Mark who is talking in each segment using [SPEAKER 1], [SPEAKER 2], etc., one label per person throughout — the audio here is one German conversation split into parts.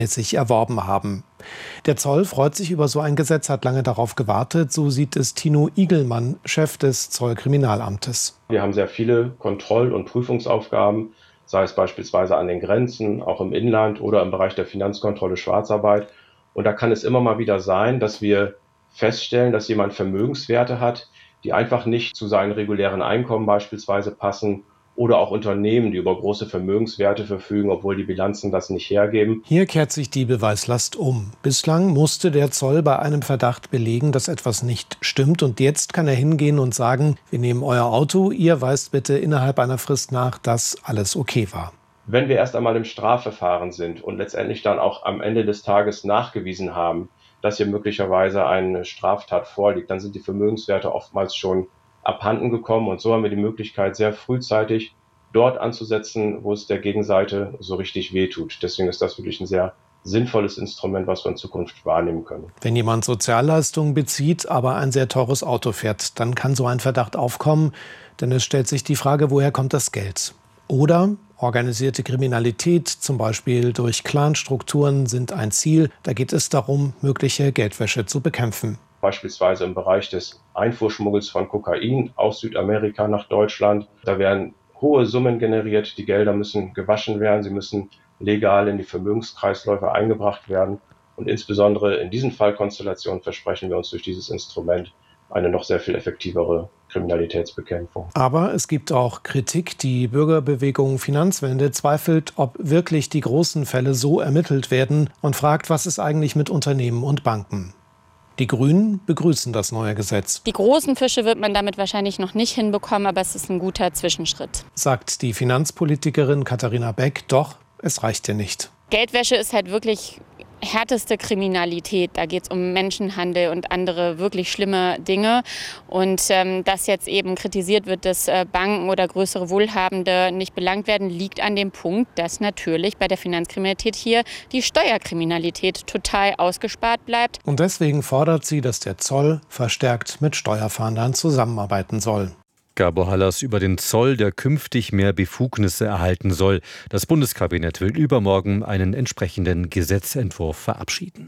[SPEAKER 1] sich erworben haben. Der Zoll freut sich über so ein Gesetz, hat lange darauf gewartet. So sieht es Tino Igelmann, Chef des Zollkriminalamtes.
[SPEAKER 2] Wir haben sehr viele Kontroll- und Prüfungsaufgaben, sei es beispielsweise an den Grenzen, auch im Inland oder im Bereich der Finanzkontrolle Schwarzarbeit. Und da kann es immer mal wieder sein, dass wir feststellen, dass jemand Vermögenswerte hat, die einfach nicht zu seinen regulären Einkommen beispielsweise passen. Oder auch Unternehmen, die über große Vermögenswerte verfügen, obwohl die Bilanzen das nicht hergeben.
[SPEAKER 1] Hier kehrt sich die Beweislast um. Bislang musste der Zoll bei einem Verdacht belegen, dass etwas nicht stimmt. Und jetzt kann er hingehen und sagen, wir nehmen euer Auto, ihr weist bitte innerhalb einer Frist nach, dass alles okay war.
[SPEAKER 2] Wenn wir erst einmal im Strafverfahren sind und letztendlich dann auch am Ende des Tages nachgewiesen haben, dass hier möglicherweise eine Straftat vorliegt, dann sind die Vermögenswerte oftmals schon abhanden gekommen. Und so haben wir die Möglichkeit, sehr frühzeitig dort anzusetzen, wo es der Gegenseite so richtig wehtut. Deswegen ist das wirklich ein sehr sinnvolles Instrument, was wir in Zukunft wahrnehmen können.
[SPEAKER 1] Wenn jemand Sozialleistungen bezieht, aber ein sehr teures Auto fährt, dann kann so ein Verdacht aufkommen, denn es stellt sich die Frage, woher kommt das Geld? Oder organisierte Kriminalität, zum Beispiel durch Clanstrukturen, sind ein Ziel. Da geht es darum, mögliche Geldwäsche zu bekämpfen.
[SPEAKER 2] Beispielsweise im Bereich des Einfuhrschmuggels von Kokain aus Südamerika nach Deutschland. Da werden hohe Summen generiert, die Gelder müssen gewaschen werden, sie müssen legal in die Vermögenskreisläufe eingebracht werden. Und insbesondere in diesen Fallkonstellationen versprechen wir uns durch dieses Instrument eine noch sehr viel effektivere Kriminalitätsbekämpfung.
[SPEAKER 1] Aber es gibt auch Kritik. Die Bürgerbewegung Finanzwende zweifelt, ob wirklich die großen Fälle so ermittelt werden und fragt, was ist eigentlich mit Unternehmen und Banken? Die Grünen begrüßen das neue Gesetz.
[SPEAKER 3] Die großen Fische wird man damit wahrscheinlich noch nicht hinbekommen, aber es ist ein guter Zwischenschritt.
[SPEAKER 1] Sagt die Finanzpolitikerin Katharina Beck, doch es reicht ja nicht.
[SPEAKER 3] Geldwäsche ist halt wirklich härteste Kriminalität. Da geht es um Menschenhandel und andere wirklich schlimme Dinge. Und dass jetzt eben kritisiert wird, dass Banken oder größere Wohlhabende nicht belangt werden, liegt an dem Punkt, dass natürlich bei der Finanzkriminalität hier die Steuerkriminalität total ausgespart bleibt.
[SPEAKER 1] Und deswegen fordert sie, dass der Zoll verstärkt mit Steuerfahndern zusammenarbeiten soll.
[SPEAKER 4] Gabor Hallas über den Zoll, der künftig mehr Befugnisse erhalten soll. Das Bundeskabinett will übermorgen einen entsprechenden Gesetzentwurf verabschieden.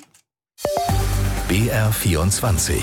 [SPEAKER 5] BR24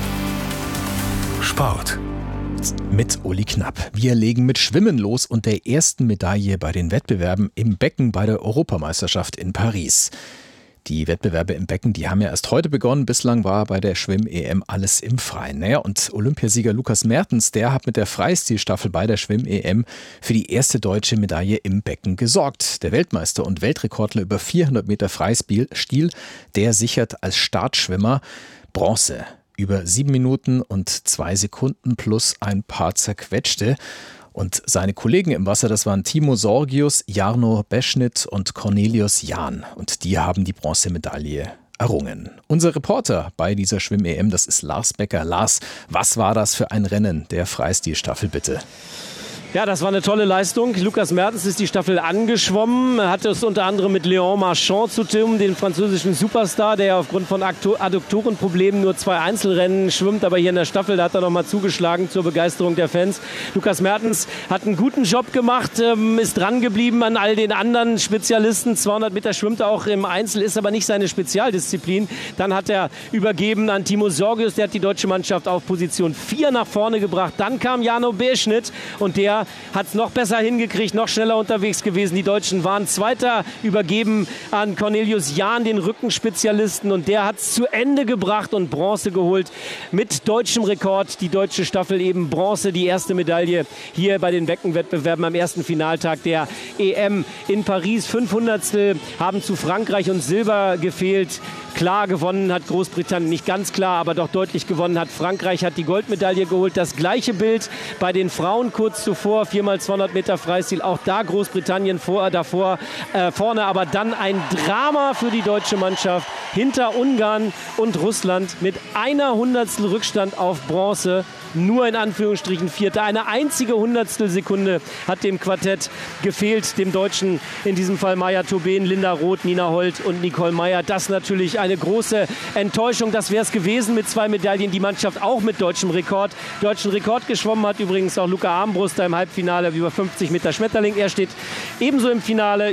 [SPEAKER 5] Sport.
[SPEAKER 6] Mit Uli Knapp. Wir legen mit Schwimmen los und der ersten Medaille bei den Wettbewerben im Becken bei der Europameisterschaft in Paris. Die Wettbewerbe im Becken, die haben ja erst heute begonnen. Bislang war bei der Schwimm-EM alles im Freien. Naja, und Olympiasieger Lukas Mertens, der hat mit der Freistilstaffel bei der Schwimm-EM für die erste deutsche Medaille im Becken gesorgt. Der Weltmeister und Weltrekordler über 400 Meter Freistil, der sichert als Startschwimmer Bronze. Über 7 Minuten und 2 Sekunden plus ein paar zerquetschte. Und seine Kollegen im Wasser, das waren Timo Sorgius, Jarno Beschnitt und Cornelius Jahn. Und die haben die Bronzemedaille errungen. Unser Reporter bei dieser Schwimm-EM, das ist Lars Becker. Lars, was war das für ein Rennen der Freistilstaffel, bitte?
[SPEAKER 7] Ja, das war eine tolle Leistung. Lukas Mertens ist die Staffel angeschwommen. Er hatte es unter anderem mit Léon Marchand zu tun, den französischen Superstar, der aufgrund von Adduktorenproblemen nur 2 Einzelrennen schwimmt. Aber hier in der Staffel, da hat er nochmal zugeschlagen zur Begeisterung der Fans. Lukas Mertens hat einen guten Job gemacht, ist dran geblieben an all den anderen Spezialisten. 200 Meter schwimmt er auch im Einzel, ist aber nicht seine Spezialdisziplin. Dann hat er übergeben an Timo Sorgius, der hat die deutsche Mannschaft auf Position 4 nach vorne gebracht. Dann kam Jarno Beschnitt und der hat es noch besser hingekriegt, noch schneller unterwegs gewesen. Die Deutschen waren Zweiter, übergeben an Cornelius Jahn, den Rückenspezialisten. Und der hat es zu Ende gebracht und Bronze geholt mit deutschem Rekord. Die deutsche Staffel eben Bronze, die erste Medaille hier bei den Beckenwettbewerben am ersten Finaltag der EM in Paris. 500stel haben zu Frankreich und Silber gefehlt. Klar gewonnen hat Großbritannien, nicht ganz klar, aber doch deutlich gewonnen hat Frankreich, hat die Goldmedaille geholt. Das gleiche Bild bei den Frauen kurz zuvor, 4x200 Meter Freistil, auch da Großbritannien vorne, aber dann ein Drama für die deutsche Mannschaft hinter Ungarn und Russland mit 1/100stel Rückstand auf Bronze. Nur in Anführungsstrichen Vierter. Eine einzige Hundertstelsekunde hat dem Quartett gefehlt, dem Deutschen, in diesem Fall Maja Tobin, Linda Roth, Nina Holt und Nicole Meyer. Das natürlich eine große Enttäuschung. Das wäre es gewesen mit 2 Medaillen. Die Mannschaft auch mit deutschem Rekord. Deutschen Rekord geschwommen hat übrigens auch Luca Armbruster im Halbfinale über 50 Meter Schmetterling. Er steht ebenso im Finale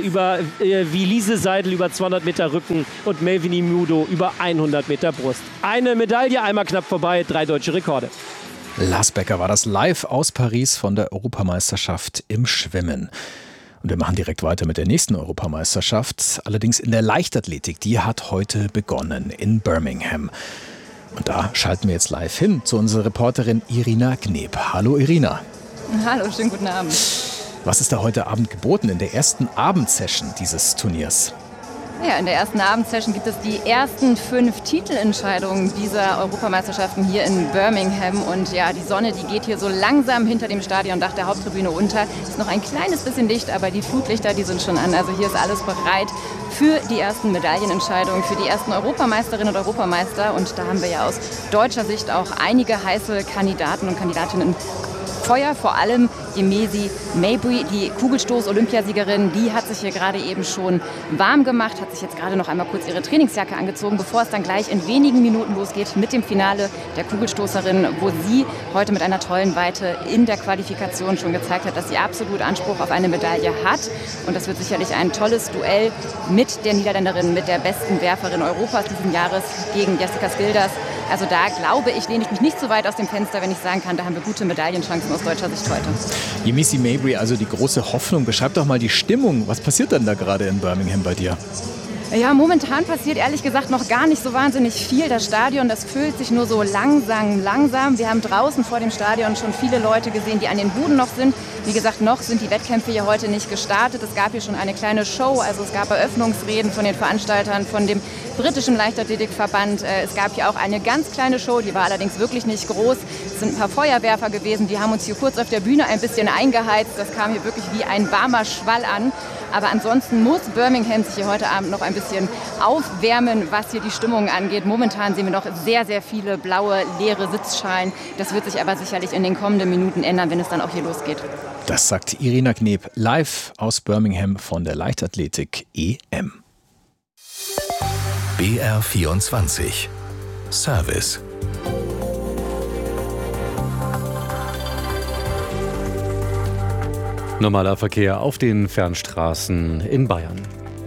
[SPEAKER 7] wie Lise Seidel über 200 Meter Rücken und Melvini Mudo über 100 Meter Brust. Eine Medaille, einmal knapp vorbei, 3 deutsche Rekorde.
[SPEAKER 6] Lars Becker war das live aus Paris von der Europameisterschaft im Schwimmen. Und wir machen direkt weiter mit der nächsten Europameisterschaft, allerdings in der Leichtathletik. Die hat heute begonnen in Birmingham. Und da schalten wir jetzt live hin zu unserer Reporterin Irina Kneb. Hallo Irina.
[SPEAKER 5] Hallo, schönen guten Abend.
[SPEAKER 6] Was ist da heute Abend geboten in der ersten Abendsession dieses Turniers?
[SPEAKER 5] Ja, in der ersten Abendsession gibt es die ersten 5 Titelentscheidungen dieser Europameisterschaften hier in Birmingham. Und ja, die Sonne, die geht hier so langsam hinter dem Stadiondach der Haupttribüne unter. Ist noch ein kleines bisschen Licht, aber die Flutlichter, die sind schon an. Also hier ist alles bereit für die ersten Medaillenentscheidungen, für die ersten Europameisterinnen und Europameister. Und da haben wir ja aus deutscher Sicht auch einige heiße Kandidaten und Kandidatinnen Feuer, vor allem Yemezi Mabry, die Kugelstoß-Olympiasiegerin, die hat sich hier gerade eben schon warm gemacht, hat sich jetzt gerade noch einmal kurz ihre Trainingsjacke angezogen, bevor es dann gleich in wenigen Minuten losgeht mit dem Finale der Kugelstoßerin, wo sie heute mit einer tollen Weite in der Qualifikation schon gezeigt hat, dass sie absolut Anspruch auf eine Medaille hat. Und das wird sicherlich ein tolles Duell mit der Niederländerin, mit der besten Werferin Europas diesen Jahres gegen Jessica Skilders. Also da glaube ich, lehne ich mich nicht so weit aus dem Fenster, wenn ich sagen kann, da haben wir gute Medaillenchancen aus deutscher Sicht heute.
[SPEAKER 6] Yemezi Mabry, also die große Hoffnung. Beschreib doch mal die Stimmung. Was passiert denn da gerade in Birmingham bei dir?
[SPEAKER 5] Ja, momentan passiert ehrlich gesagt noch gar nicht so wahnsinnig viel. Das Stadion, das füllt sich nur so langsam. Wir haben draußen vor dem Stadion schon viele Leute gesehen, die an den Buden noch sind. Wie gesagt, noch sind die Wettkämpfe hier heute nicht gestartet. Es gab hier schon eine kleine Show, also es gab Eröffnungsreden von den Veranstaltern, von dem britischen Leichtathletikverband. Es gab hier auch eine ganz kleine Show, die war allerdings wirklich nicht groß. Es sind ein paar Feuerwerfer gewesen, die haben uns hier kurz auf der Bühne ein bisschen eingeheizt. Das kam hier wirklich wie ein warmer Schwall an. Aber ansonsten muss Birmingham sich hier heute Abend noch ein bisschen aufwärmen, was hier die Stimmung angeht. Momentan sehen wir noch sehr, sehr viele blaue, leere Sitzschalen. Das wird sich aber sicherlich in den kommenden Minuten ändern, wenn es dann auch hier losgeht.
[SPEAKER 6] Das sagt Irina Kneb live aus Birmingham von der Leichtathletik EM.
[SPEAKER 8] BR24 Service.
[SPEAKER 4] Normaler Verkehr auf den Fernstraßen in Bayern.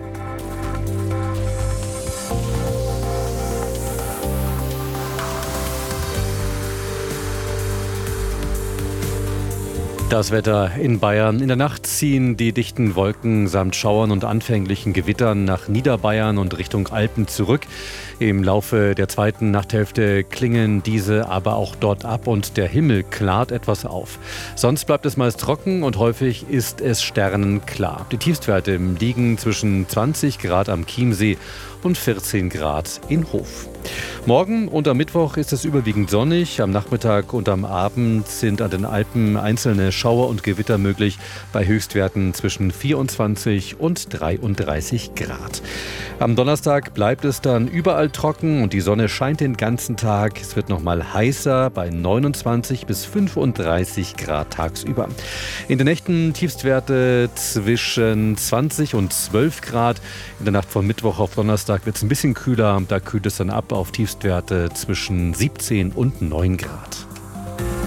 [SPEAKER 4] Das Wetter in Bayern. In der Nacht ziehen die dichten Wolken samt Schauern und anfänglichen Gewittern nach Niederbayern und Richtung Alpen zurück. Im Laufe der zweiten Nachthälfte klingen diese aber auch dort ab und der Himmel klart etwas auf. Sonst bleibt es meist trocken und häufig ist es sternenklar. Die Tiefstwerte liegen zwischen 20 Grad am Chiemsee und 14 Grad in Hof. Morgen und am Mittwoch ist es überwiegend sonnig. Am Nachmittag und am Abend sind an den Alpen einzelne Schauer und Gewitter möglich bei Höchstwerten zwischen 24 und 33 Grad. Am Donnerstag bleibt es dann überall trocken und die Sonne scheint den ganzen Tag. Es wird noch mal heißer bei 29 bis 35 Grad tagsüber. In den Nächten Tiefstwerte zwischen 20 und 12 Grad. In der Nacht von Mittwoch auf Donnerstag wird es ein bisschen kühler. Da kühlt es dann ab auf Tiefstwerte zwischen 17 und 9 Grad.